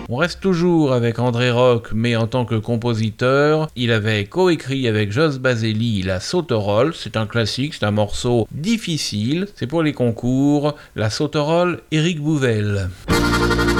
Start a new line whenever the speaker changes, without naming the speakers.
On reste toujours avec André Rock, mais en tant que compositeur. Il avait coécrit avec Jos Baselli La Sauterole. C'est un classique, c'est un morceau difficile. C'est pour les concours. La Sauterole, Éric Bouvel.